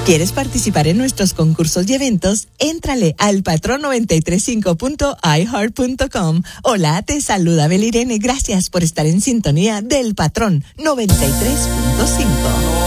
¿Quieres participar en nuestros concursos y eventos? Éntrale al patron935.iheart.com. Hola, te saluda Belirene. Gracias por estar en sintonía del Patrón 93.5.